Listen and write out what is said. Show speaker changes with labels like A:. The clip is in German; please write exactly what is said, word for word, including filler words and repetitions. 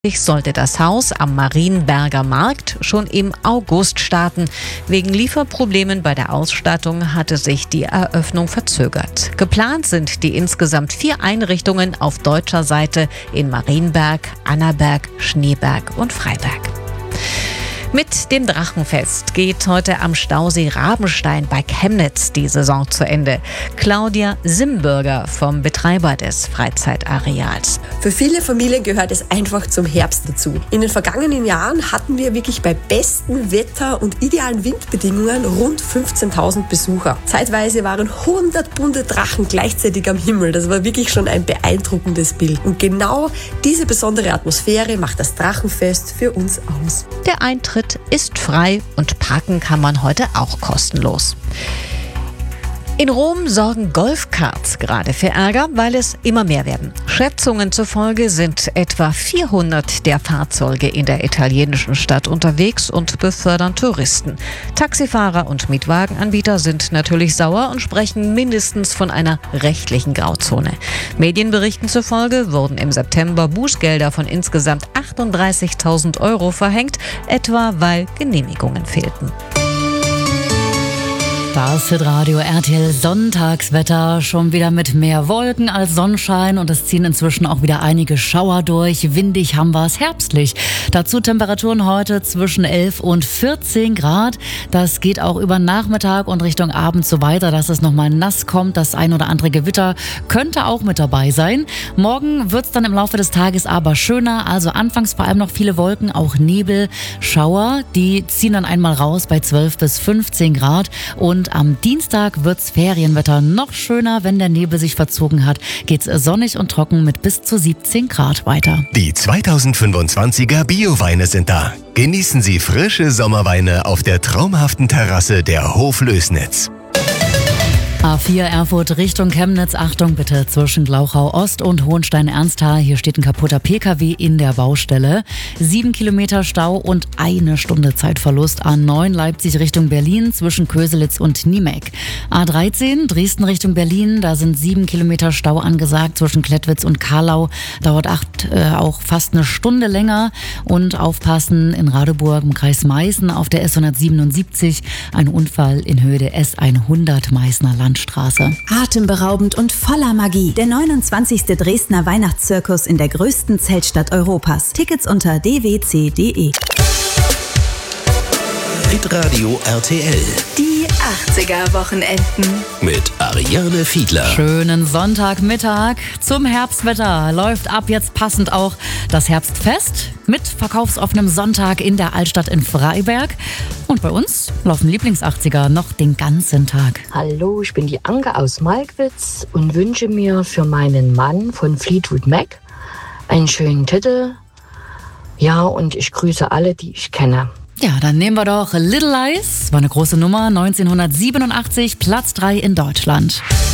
A: Sollte das Haus am Marienberger Markt schon im August starten. Wegen Lieferproblemen bei der Ausstattung hatte sich die Eröffnung verzögert. Geplant sind die insgesamt vier Einrichtungen auf deutscher Seite in Marienberg, Annaberg, Schneeberg und Freiberg. Mit dem Drachenfest geht heute am Stausee Rabenstein bei Chemnitz die Saison zu Ende. Claudia Simbürger vom Betreiber des Freizeitareals.
B: Für viele Familien gehört es einfach zum Herbst dazu. In den vergangenen Jahren hatten wir wirklich bei bestem Wetter und idealen Windbedingungen rund fünfzehntausend Besucher. Zeitweise waren hundert bunte Drachen gleichzeitig am Himmel. Das war wirklich schon ein beeindruckendes Bild. Und genau diese besondere Atmosphäre macht das Drachenfest für uns aus.
A: Der Eintritt ist frei und parken kann man heute auch kostenlos. In Rom sorgen Golfkarts gerade für Ärger, weil es immer mehr werden. Schätzungen zufolge sind etwa vierhundert der Fahrzeuge in der italienischen Stadt unterwegs und befördern Touristen. Taxifahrer und Mietwagenanbieter sind natürlich sauer und sprechen mindestens von einer rechtlichen Grauzone. Medienberichten zufolge wurden im September Bußgelder von insgesamt achtunddreißigtausend Euro verhängt, etwa weil Genehmigungen fehlten.
C: Das Hitradio R T L Sonntagswetter, schon wieder mit mehr Wolken als Sonnenschein und es ziehen inzwischen auch wieder einige Schauer durch. Windig haben wir es, herbstlich. Dazu Temperaturen heute zwischen elf und vierzehn Grad. Das geht auch über Nachmittag und Richtung Abend so weiter, dass es nochmal nass kommt. Das ein oder andere Gewitter könnte auch mit dabei sein. Morgen wird es dann im Laufe des Tages aber schöner. Also anfangs vor allem noch viele Wolken, auch Nebel, Schauer. Die ziehen dann einmal raus bei zwölf bis fünfzehn Grad und Und am Dienstag wird's Ferienwetter noch schöner. Wenn der Nebel sich verzogen hat, geht's sonnig und trocken mit bis zu siebzehn Grad weiter.
D: Die zweitausendfünfundzwanziger Bio-Weine sind da. Genießen Sie frische Sommerweine auf der traumhaften Terrasse der Hof Lößnitz.
C: A vier Erfurt Richtung Chemnitz. Achtung bitte zwischen Glauchau Ost und Hohenstein-Ernsthal. Hier steht ein kaputter P K W in der Baustelle. Sieben Kilometer Stau und eine Stunde Zeitverlust. A neun Leipzig Richtung Berlin zwischen Köselitz und Niemek. A dreizehn Dresden Richtung Berlin. Da sind sieben Kilometer Stau angesagt zwischen Klettwitz und Karlau. Dauert acht, äh, auch fast eine Stunde länger. Und aufpassen in Radeburg im Kreis Meißen auf der S hundertsiebenundsiebzig. Ein Unfall in Höhe der S hundert Meißner Land. Straße.
E: Atemberaubend und voller Magie. Der neunundzwanzigste Dresdner Weihnachtszirkus in der größten Zeltstadt Europas. Tickets unter d w c punkt d e.
D: Hitradio R T L.
E: Die achtziger-Wochenenden.
D: Mit Ariane Fiedler.
C: Schönen Sonntagmittag zum Herbstwetter. Läuft ab jetzt passend auch das Herbstfest mit verkaufsoffenem Sonntag in der Altstadt in Freiberg. Und bei uns laufen Lieblingsachtziger noch den ganzen Tag.
F: Hallo, ich bin die Anke aus Malkwitz und wünsche mir für meinen Mann von Fleetwood Mac einen schönen Titel. Ja, und ich grüße alle, die ich kenne.
C: Ja, dann nehmen wir doch Little Lies. War eine große Nummer, neunzehnhundertsiebenundachtzig, Platz drei in Deutschland.